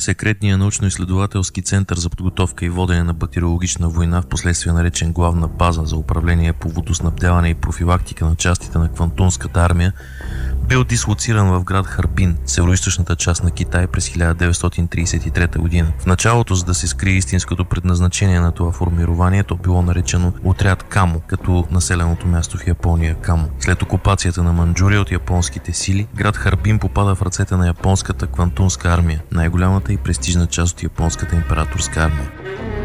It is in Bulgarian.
Секретният научно-изследователски център за подготовка и водене на бактериологична война, впоследствие наречен Главна база за управление по водоснабдяване и профилактика на частите на Квантунската армия, бил дислоциран в град Харбин, североизточната част на Китай през 1933 година. В началото, за да се скрие истинското предназначение на това формирование, то било наречено Отряд Камо, като населеното място в Япония Камо. След окупацията на Манчжурия от японските сили, град Харбин попада в ръцете на японската Квантунска армия, най-голямата и престижна част от японската императорска армия.